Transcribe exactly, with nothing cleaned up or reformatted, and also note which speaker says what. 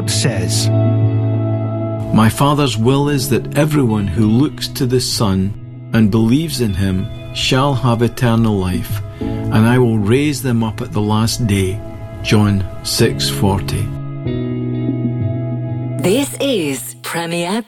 Speaker 1: says,
Speaker 2: My Father's will is that everyone who looks to the Son and believes in him shall have eternal life, and I will raise them up at the last day. John six forty.
Speaker 3: This is Premier